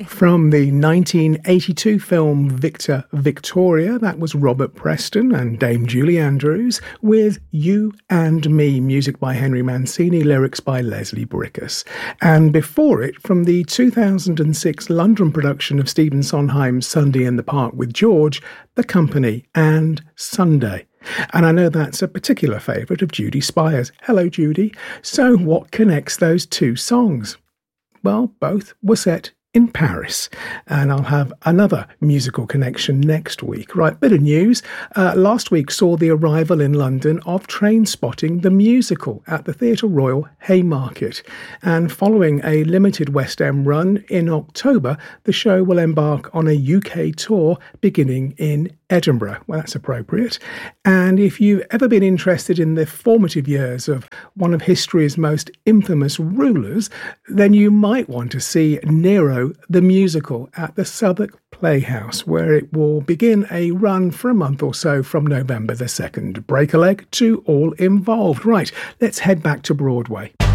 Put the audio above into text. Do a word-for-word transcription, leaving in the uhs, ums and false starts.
From the nineteen eighty-two film Victor Victoria, that was Robert Preston and Dame Julie Andrews with You and Me, music by Henry Mancini, lyrics by Leslie Bricusse. And before it, from the two thousand six London production of Stephen Sondheim's Sunday in the Park with George, The Company and Sunday. And I know that's a particular favourite of Judy Spires. Hello, Judy. So what connects those two songs? Well, both were set in Paris, and I'll have another musical connection next week. Right, bit of news. Uh, last week saw the arrival in London of Trainspotting the musical at the Theatre Royal Haymarket, and following a limited West End run in October, the show will embark on a U K tour beginning in Edinburgh. Well, that's appropriate. And if you've ever been interested in the formative years of one of history's most infamous rulers, then you might want to see Nero the musical at the Southwark Playhouse, where it will begin a run for a month or so from November the second. Break a leg to all involved. Right, let's head back to Broadway.